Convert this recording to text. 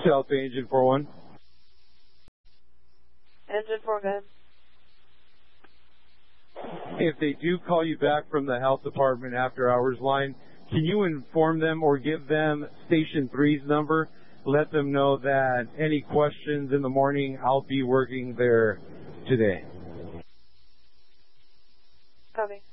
South Bay Engine 41. Engine 4, go ahead. If they do call you back from the health department after hours line, can you inform them or give them Station 3's number? Let them know that any questions in the morning, I'll be working there today. Copy.